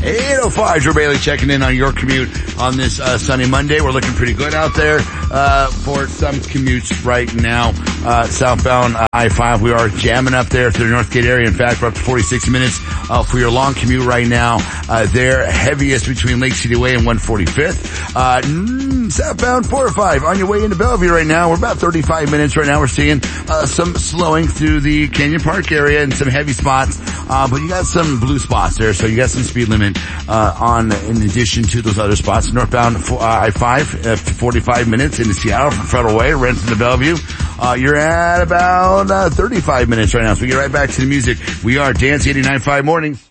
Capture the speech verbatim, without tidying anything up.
eight oh five, Drew Bailey checking in on your commute on this uh, sunny Monday. We're looking pretty good out there uh for some commutes right now. Uh southbound uh, I five, we are jamming up there through the Northgate area. In fact, we're up to forty-six minutes uh, for your long commute right now. Uh They're heaviest between Lake City Way and one forty-fifth. Uh mm, southbound four oh five on your way into Bellevue right now. We're about thirty-five minutes right now. We're seeing uh some slowing through the Canyon Park area and some heavy spots. Uh but you got some blue spots there, so you got some speed limit uh on in addition to those other spots. Northbound uh, I five, uh, forty-five minutes into Seattle from Federal Way, Renton to Bellevue. Uh, you're at about uh, thirty-five minutes right now. So we get right back to the music. We are Dance eighty-nine point five Mornings.